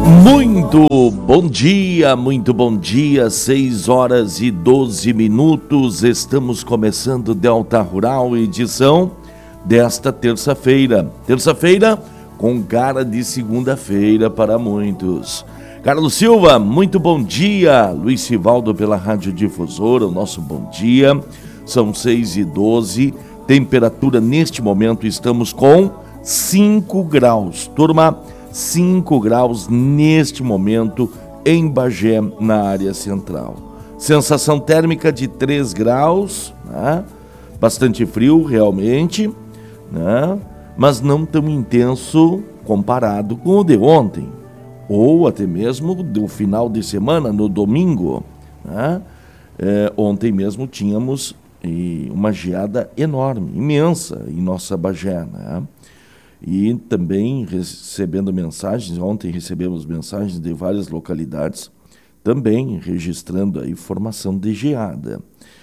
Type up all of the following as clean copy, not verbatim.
Muito bom dia, 6 horas e 12 minutos, estamos começando Delta Rural, edição desta terça-feira com cara de segunda-feira para muitos. Carlos Silva, muito bom dia, Luiz Sivaldo pela Rádio Difusora, o nosso bom dia, são 6 e 12, temperatura neste momento estamos com 5 graus, turma, 5 graus neste momento em Bagé, na área central. Sensação térmica de 3 graus, né? Bastante frio realmente, né? Mas não tão intenso comparado com o de ontem, ou até mesmo do final de semana, no domingo, né? Ontem mesmo tínhamos uma geada enorme, imensa em nossa Bagé, né? E também recebendo mensagens, ontem recebemos mensagens de várias localidades, também registrando aí formação de geada.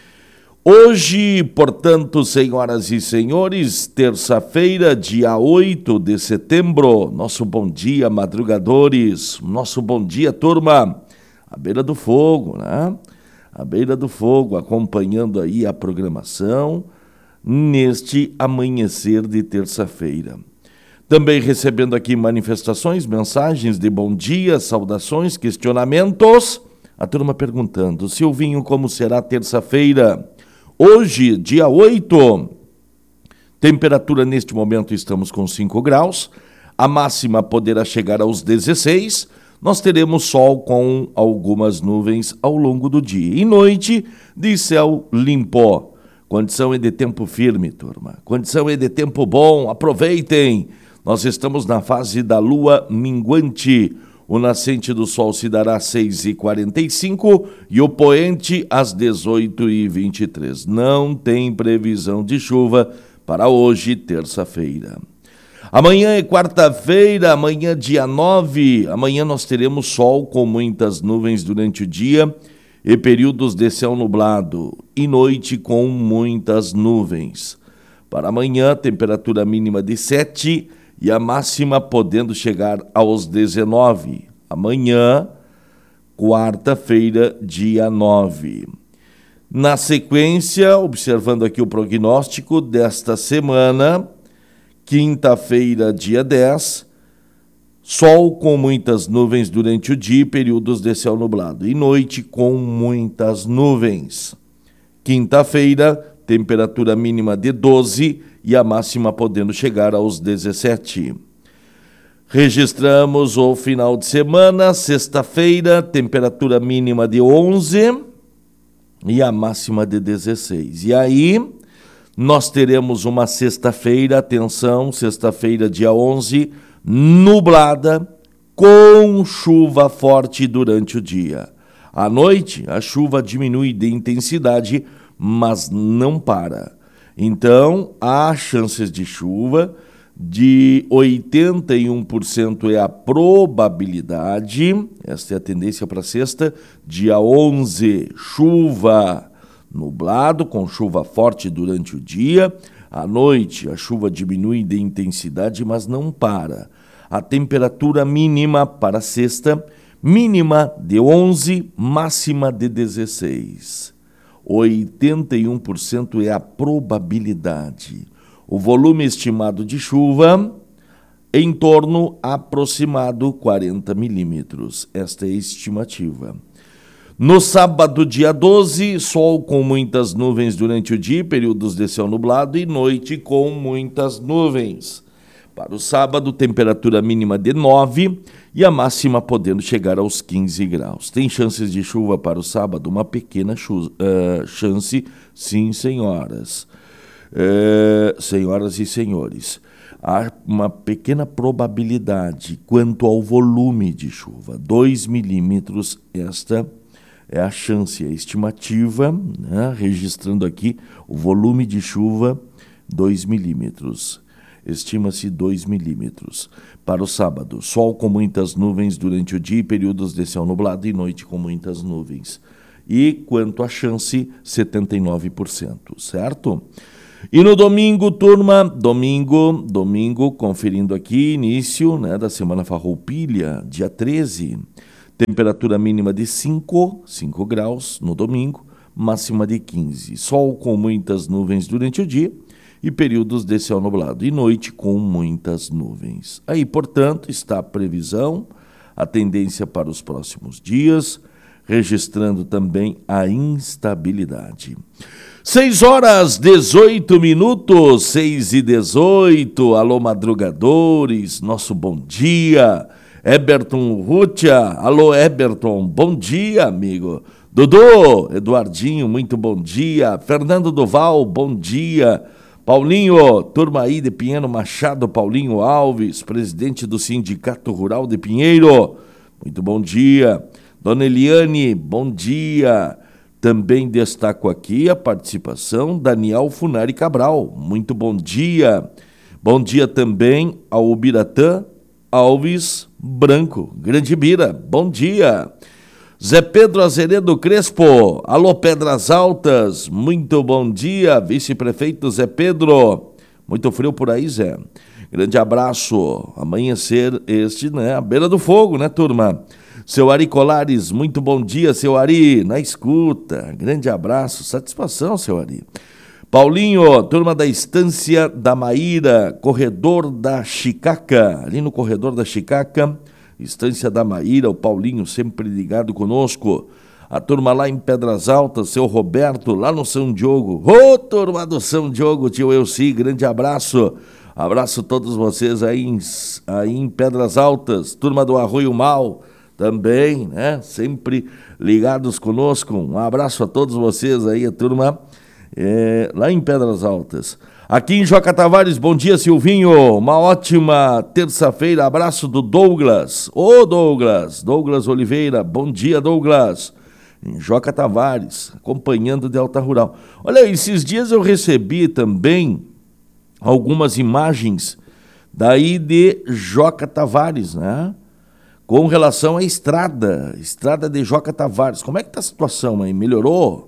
Hoje, portanto, senhoras e senhores, terça-feira, dia 8 de setembro, nosso bom dia, madrugadores, nosso bom dia, turma, à beira do fogo, né? À beira do fogo, acompanhando aí a programação neste amanhecer de terça-feira. Também recebendo aqui manifestações, mensagens de bom dia, saudações, questionamentos. A turma perguntando, Silvinho, como será terça-feira? Hoje, dia 8, temperatura neste momento estamos com 5 graus, a máxima poderá chegar aos 16, nós teremos sol com algumas nuvens ao longo do dia. E noite de céu limpo. Condição é de tempo firme, turma. Condição é de tempo bom, aproveitem. Nós estamos na fase da lua minguante. O nascente do sol se dará às 6h45 e o poente às 18h23. Não tem previsão de chuva para hoje, terça-feira. Amanhã é quarta-feira, amanhã dia 9. Amanhã nós teremos sol com muitas nuvens durante o dia e períodos de céu nublado e noite com muitas nuvens. Para amanhã, temperatura mínima de 7 e a máxima podendo chegar aos 19. Amanhã, quarta-feira, dia 9. Na sequência, observando aqui o prognóstico desta semana, quinta-feira, dia 10, sol com muitas nuvens durante o dia e períodos de céu nublado, e noite com muitas nuvens. Quinta-feira, temperatura mínima de 12 e a máxima podendo chegar aos 17. Registramos o final de semana, sexta-feira, temperatura mínima de 11 e a máxima de 16. E aí, nós teremos uma sexta-feira, atenção, sexta-feira, dia 11, nublada, com chuva forte durante o dia. À noite, a chuva diminui de intensidade, mas não para. Então, há chances de chuva, de 81% é a probabilidade, esta é a tendência para sexta, dia 11, chuva nublado, com chuva forte durante o dia, à noite a chuva diminui de intensidade, mas não para. A temperatura mínima para sexta, mínima de 11, máxima de 16. 81% é a probabilidade. O volume estimado de chuva, em torno aproximado 40 milímetros. Esta é a estimativa. No sábado, dia 12, sol com muitas nuvens durante o dia, períodos de céu nublado e noite com muitas nuvens. Para o sábado, temperatura mínima de 9 e a máxima podendo chegar aos 15 graus. Tem chances de chuva para o sábado? Uma pequena chance, sim, senhoras. Senhoras e senhores, há uma pequena probabilidade quanto ao volume de chuva. 2 milímetros, esta é a chance, a estimativa, né? Registrando aqui o volume de chuva, 2 milímetros. Estima-se 2 milímetros. Para o sábado, sol com muitas nuvens durante o dia e períodos de céu nublado e noite com muitas nuvens. E quanto à chance, 79%, certo? E no domingo, turma, domingo, conferindo aqui, início, né, da Semana Farroupilha, dia 13, temperatura mínima de 5 graus no domingo, máxima de 15. Sol com muitas nuvens durante o dia e períodos de céu nublado. E noite com muitas nuvens. Aí, portanto, está a previsão, a tendência para os próximos dias, registrando também a instabilidade. 6h18, 6h18, alô madrugadores, nosso bom dia. Eberton Rutia, alô Eberton, bom dia, amigo. Dudu, Eduardinho, muito bom dia. Fernando Duval, bom dia. Paulinho, turma aí de Pinheiro Machado, Paulinho Alves, presidente do Sindicato Rural de Pinheiro, muito bom dia. Dona Eliane, bom dia. Também destaco aqui a participação Daniel Funari Cabral, muito bom dia. Bom dia também ao Ubiratã Alves Branco, Grande Bira, bom dia. Zé Pedro Azeredo Crespo, alô Pedras Altas, muito bom dia, vice-prefeito Zé Pedro, muito frio por aí, Zé, grande abraço, amanhecer este, né, à beira do fogo, né, turma? Seu Ari Colares, muito bom dia, seu Ari, na escuta, grande abraço, satisfação, seu Ari. Paulinho, turma da Estância da Maíra, corredor da Chicaca, ali no corredor da Chicaca, Estância da Maíra, o Paulinho sempre ligado conosco. A turma lá em Pedras Altas, seu Roberto, lá no São Diogo. Ô, turma do São Diogo, tio Elci, grande abraço. Abraço a todos vocês aí em Pedras Altas. Turma do Arroio Mal também, né? Sempre ligados conosco. Um abraço a todos vocês aí, a turma lá em Pedras Altas. Aqui em Joca Tavares, bom dia, Silvinho. Uma ótima terça-feira. Abraço do Douglas. Ô, Douglas Oliveira. Bom dia, Douglas. Em Joca Tavares, acompanhando de Alta Rural. Olha, esses dias eu recebi também algumas imagens daí de Joca Tavares, né? Com relação à estrada de Joca Tavares. Como é que está a situação aí? Melhorou?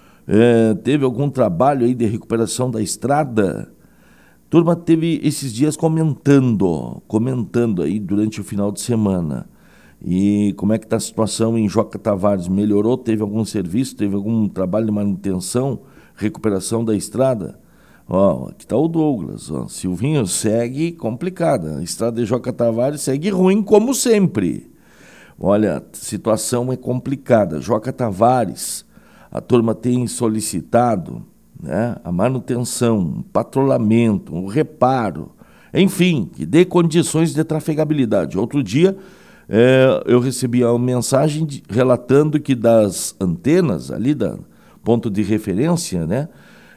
Teve algum trabalho aí de recuperação da estrada? Turma teve esses dias comentando aí durante o final de semana. E como é que está a situação em Joca Tavares? Melhorou? Teve algum serviço? Teve algum trabalho de manutenção? Recuperação da estrada? Ó, aqui está o Douglas. Ó. Silvinho, segue complicada. A estrada de Joca Tavares segue ruim como sempre. Olha, a situação é complicada. Joca Tavares... A turma tem solicitado, né, a manutenção, um patrulhamento, um reparo, enfim, que dê condições de trafegabilidade. Outro dia eu recebi uma mensagem relatando que das antenas ali, da ponto de referência, né,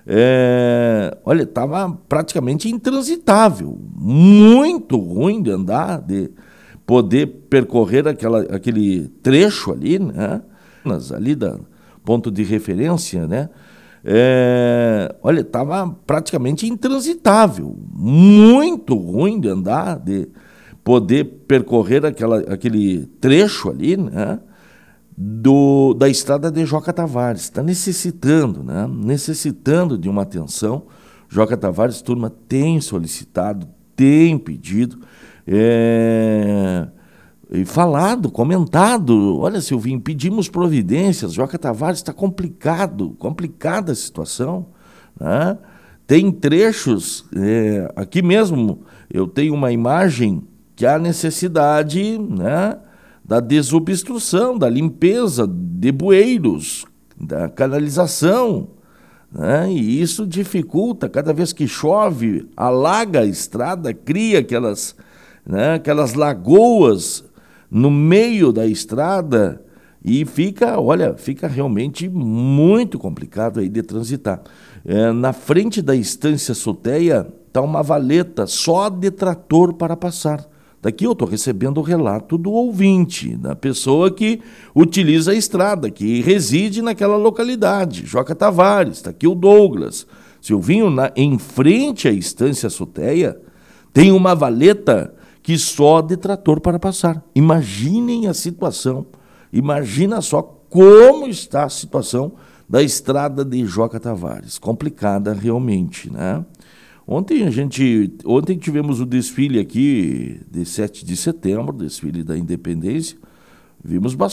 olha, estava praticamente intransitável, muito ruim de andar, de poder percorrer aquele trecho ali, né, ali da ponto de referência, né? Olha, estava praticamente intransitável, muito ruim de andar, de poder percorrer aquele trecho ali, né? Da estrada de Joca Tavares. Está necessitando, né? Necessitando de uma atenção. Joca Tavares, turma, tem solicitado, tem pedido, e falado, comentado, olha, Silvinho, pedimos providências, Joca Tavares está complicada a situação, né? Tem trechos, aqui mesmo eu tenho uma imagem que há necessidade, né, da desobstrução, da limpeza de bueiros, da canalização, né? E isso dificulta, cada vez que chove, alaga a estrada, cria aquelas lagoas no meio da estrada e fica realmente muito complicado aí de transitar. Na frente da Estância Soteia está uma valeta só de trator para passar. Daqui eu estou recebendo o relato do ouvinte, da pessoa que utiliza a estrada, que reside naquela localidade, Joca Tavares, está aqui o Douglas. Silvinho, em frente à Estância Soteia, tem uma valeta que só de trator para passar. Imaginem a situação, imagina só como está a situação da estrada de Joca Tavares. Complicada realmente, né? Ontem tivemos o desfile aqui de 7 de setembro, desfile da Independência. Vimos